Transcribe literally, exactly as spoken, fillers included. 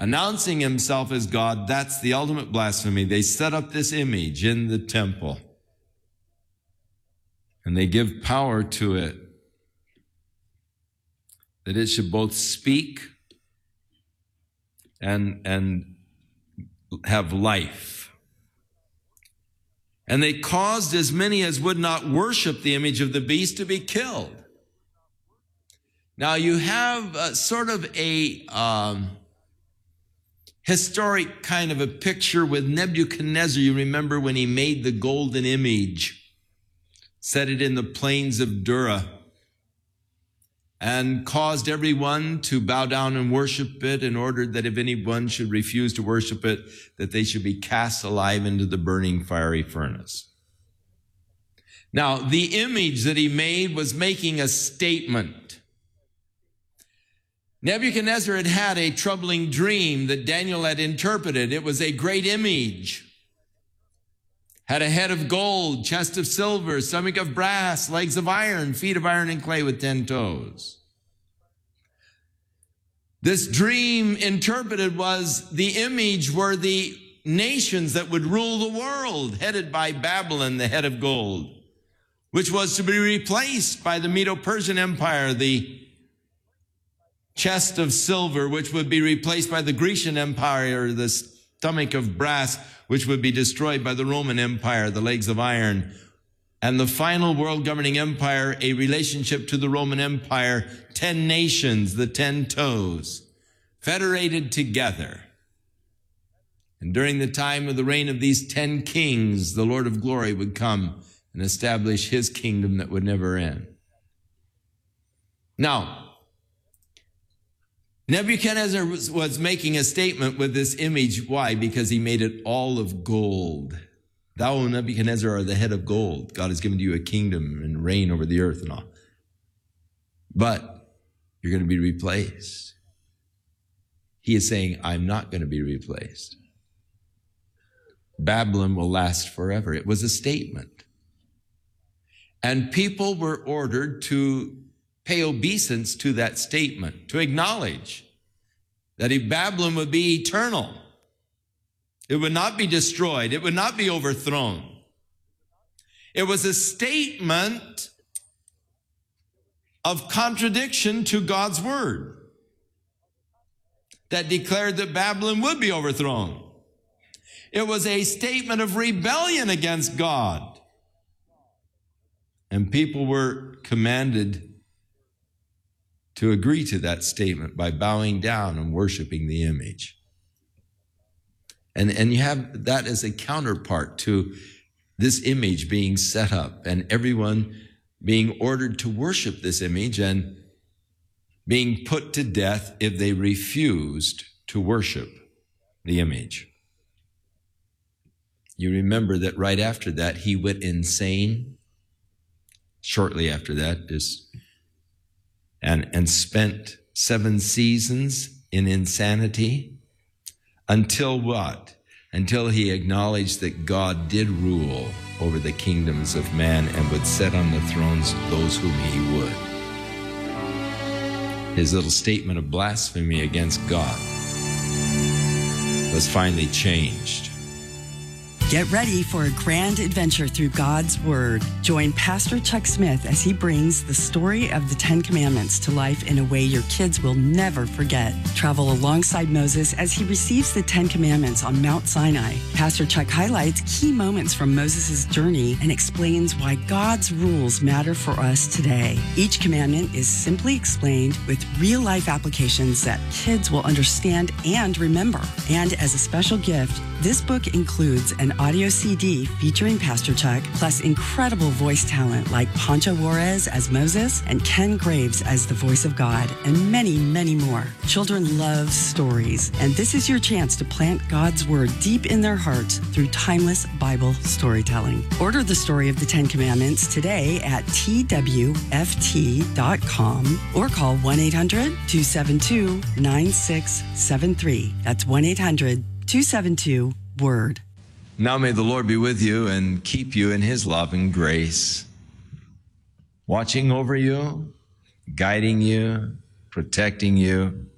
announcing himself as God. That's the ultimate blasphemy. They set up this image in the temple, and they give power to it, that it should both speak and, and have life. And they caused as many as would not worship the image of the beast to be killed. Now you have a, sort of a um, historic kind of a picture with Nebuchadnezzar. You remember when he made the golden image, set it in the plains of Dura, and caused everyone to bow down and worship it, and ordered that if anyone should refuse to worship it, that they should be cast alive into the burning fiery furnace. Now, the image that he made was making a statement. Nebuchadnezzar had had a troubling dream that Daniel had interpreted. It was a great image. Had a head of gold, chest of silver, stomach of brass, legs of iron, feet of iron and clay with ten toes. This dream interpreted was the image were the nations that would rule the world, headed by Babylon, the head of gold, which was to be replaced by the Medo-Persian Empire, the chest of silver, which would be replaced by the Grecian Empire, the stomach of brass, which would be destroyed by the Roman Empire, the legs of iron, and the final world governing empire, a relationship to the Roman Empire, ten nations, the ten toes, federated together. And during the time of the reign of these ten kings, the Lord of glory would come and establish his kingdom that would never end. Now, Nebuchadnezzar was, was making a statement with this image. Why? Because he made it all of gold. Thou, O Nebuchadnezzar, are the head of gold. God has given to you a kingdom and reign over the earth and all. But you're going to be replaced. He is saying, I'm not going to be replaced. Babylon will last forever. It was a statement. And people were ordered to pay obeisance to that statement, to acknowledge that Babylon would be eternal. It would not be destroyed. It would not be overthrown. It was a statement of contradiction to God's word that declared that Babylon would be overthrown. It was a statement of rebellion against God. And people were commanded to agree to that statement by bowing down and worshiping the image. And, and you have that as a counterpart to this image being set up and everyone being ordered to worship this image and being put to death if they refused to worship the image. You remember that right after that, he went insane. Shortly after that, just And, and spent seven seasons in insanity until what? Until he acknowledged that God did rule over the kingdoms of man and would set on the thrones those whom he would. His little statement of blasphemy against God was finally changed. Get ready for a grand adventure through God's Word. Join Pastor Chuck Smith as he brings the story of the Ten Commandments to life in a way your kids will never forget. Travel alongside Moses as he receives the Ten Commandments on Mount Sinai. Pastor Chuck highlights key moments from Moses' journey and explains why God's rules matter for us today. Each commandment is simply explained with real-life applications that kids will understand and remember. And as a special gift, this book includes an audio C D featuring Pastor Chuck, plus incredible voice talent like Pancho Juarez as Moses and Ken Graves as the voice of God, and many, many more. Children love stories, and this is your chance to plant God's Word deep in their hearts through timeless Bible storytelling. Order the story of the Ten Commandments today at T W F T dot com or call one eight hundred, two seven two, nine six seven three. That's one eight hundred, two seven two, WORD. Now may the Lord be with you and keep you in his love and grace, watching over you, guiding you, protecting you,